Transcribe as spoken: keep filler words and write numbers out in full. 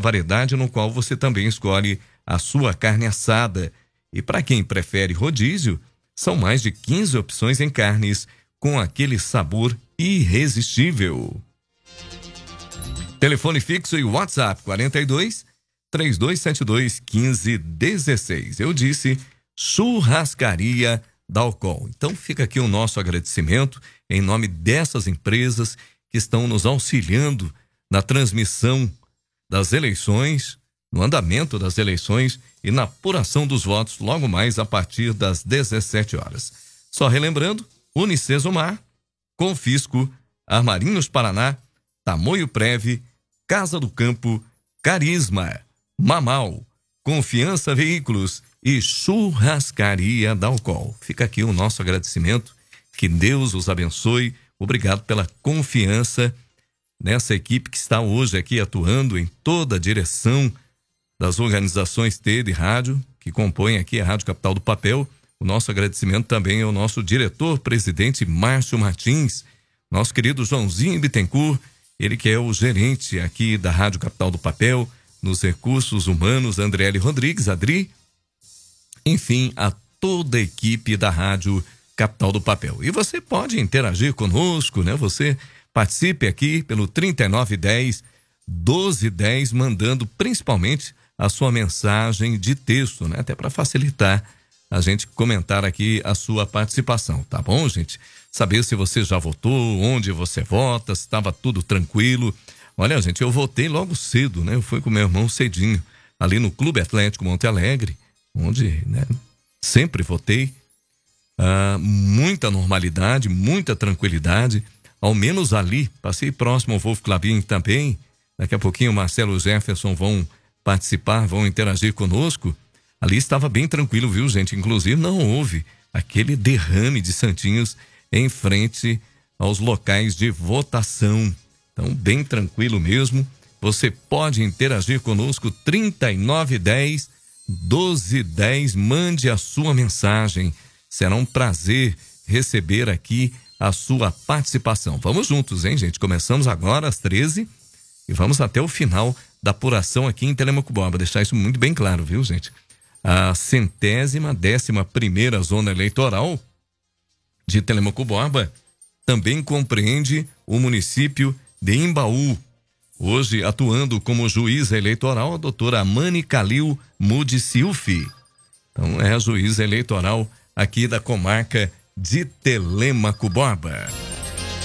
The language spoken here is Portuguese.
variedade, no qual você também escolhe a sua carne assada. E para quem prefere rodízio, são mais de quinze opções em carnes com aquele sabor irresistível. Telefone fixo e WhatsApp quarenta e dois, três dois sete dois, quinze dezesseis. Eu disse Churrascaria Dalcol. Então fica aqui o nosso agradecimento em nome dessas empresas que estão nos auxiliando na transmissão das eleições, no andamento das eleições e na apuração dos votos logo mais a partir das dezessete horas. Só relembrando, Unicesumar, Confisco, Armarinhos Paraná, Tamoio Preve, Casa do Campo, Carisma, Mamal, Confiança Veículos e Churrascaria Dalcol. Fica aqui o nosso agradecimento, que Deus os abençoe, obrigado pela confiança nessa equipe que está hoje aqui atuando em toda a direção das organizações T de rádio, que compõem aqui a Rádio Capital do Papel. O nosso agradecimento também ao nosso diretor-presidente Márcio Martins, nosso querido Joãozinho Bittencourt, ele que é o gerente aqui da Rádio Capital do Papel, nos recursos humanos, Andriele Rodrigues, Adri, enfim, a toda a equipe da Rádio Capital do Papel. E você pode interagir conosco, né? Você participe aqui pelo trinta e nove dez, doze dez, mandando principalmente a sua mensagem de texto, né? Até para facilitar a gente comentar aqui a sua participação, tá bom, gente? Saber se você já votou, onde você vota, se estava tudo tranquilo. Olha, gente, eu votei logo cedo, né? Eu fui com meu irmão cedinho, ali no Clube Atlético Monte Alegre, onde, né, sempre votei. Ah, muita normalidade, muita tranquilidade, ao menos ali. Passei próximo ao Wolf Clabin também. Daqui a pouquinho o Marcelo Jefferson vão participar, vão interagir conosco. Ali estava bem tranquilo, viu, gente? Inclusive não houve aquele derrame de santinhos em frente aos locais de votação. Então, bem tranquilo mesmo. Você pode interagir conosco, trinta e nove dez, doze dez, mande a sua mensagem. Será um prazer receber aqui a sua participação. Vamos juntos, hein, gente? Começamos agora às treze e vamos até o final da apuração aqui em Telemaco Borba. Deixar isso muito bem claro, viu, gente? A centésima, décima primeira zona eleitoral de Telemaco Borba também compreende o município de Imbaú. Hoje, atuando como juíza eleitoral, a doutora Amani Calil Mudi Silfi. Então, é a juíza eleitoral aqui da comarca de Telemaco Borba.